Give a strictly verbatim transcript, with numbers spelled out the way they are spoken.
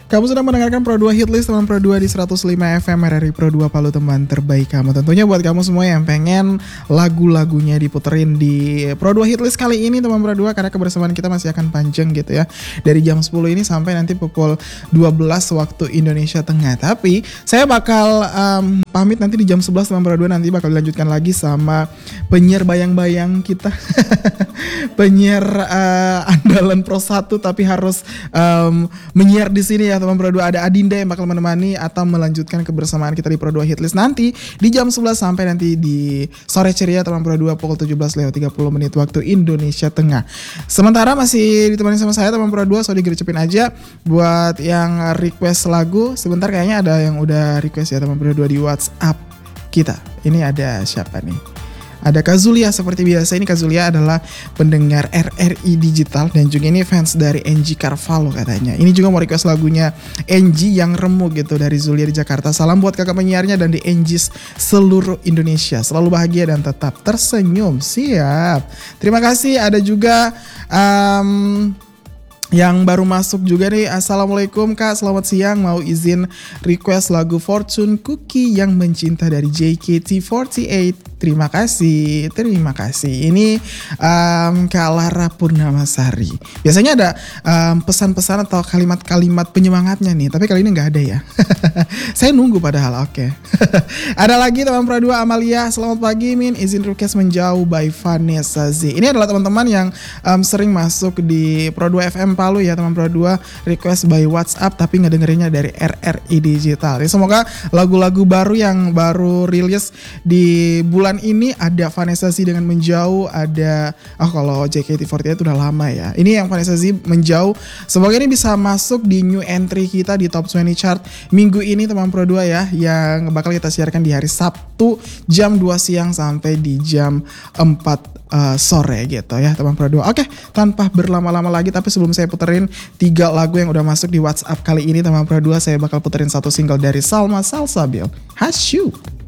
Kamu sedang mendengarkan Pro dua Hitlist teman Pro dua di seratus lima F M R R I Pro dua Palu, teman terbaik kamu. Tentunya buat kamu semua yang pengen lagu-lagunya diputerin di Pro dua Hitlist kali ini teman Pro dua, karena kebersamaan kita masih akan panjang gitu ya. Dari jam sepuluh ini sampai nanti pukul dua belas waktu Indonesia Tengah. Tapi saya bakal um, pamit nanti di jam sebelas teman Pro dua, nanti bakal dilanjutkan lagi sama penyiar bayang-bayang kita. Penyiar uh, andalan Pro satu tapi harus um, menyiar di sini ya teman Pro dua. Ada Adinda yang bakal menemani atau melanjutkan kebersamaan kita di Pro dua Hitlist nanti di jam sebelas sampai nanti di sore ceria teman Pro dua pukul tujuh belas lewat tiga puluh menit waktu Indonesia Tengah. Sementara masih ditemani sama saya teman Pro dua, so digercepin aja buat yang request lagu. Sebentar, kayaknya ada yang udah request ya teman Pro dua di WhatsApp kita. Ini ada siapa nih? Ada Kazulia seperti biasa. Ini Kazulia adalah pendengar R R I Digital dan juga ini fans dari Angie Carvalho katanya. Ini juga mau request lagunya Angie yang remuk gitu dari Zulia di Jakarta. Salam buat kakak penyiarnya dan di Angie seluruh Indonesia. Selalu bahagia dan tetap tersenyum. Siap. Terima kasih. Ada juga um, yang baru masuk juga nih. Assalamualaikum Kak, selamat siang. Mau izin request lagu Fortune Cookie yang mencinta dari J K T empat delapan. Terima kasih, terima kasih. Ini um, Kak Lara Purnamasari. Biasanya ada um, pesan-pesan atau kalimat-kalimat penyemangatnya nih, tapi kali ini nggak ada ya. Saya nunggu padahal, oke. Okay. Ada lagi teman Pro dua, Amalia. Selamat pagi Min, izin request Menjauh by Vanessa Z. Ini adalah teman-teman yang um, sering masuk di Pro dua F M Palu ya teman Pro dua, request by WhatsApp tapi ngedengerinnya dari R R I Digital. Jadi semoga lagu-lagu baru yang baru rilis di bulan ini ada Vanessa Z dengan Menjauh, ada oh kalau J K T empat delapan itu udah lama ya. Ini yang Vanessa Z Menjauh. Semoga ini bisa masuk di new entry kita di Top dua puluh chart minggu ini teman Pro dua ya, yang bakal kita siarkan di hari Sabtu jam dua siang sampai di jam empat uh, sore gitu ya teman Pro dua. Oke, tanpa berlama-lama lagi, tapi sebelum saya puterin tiga lagu yang udah masuk di WhatsApp kali ini teman Pro dua, saya bakal puterin satu single dari Salma Salsabil, Hasyu.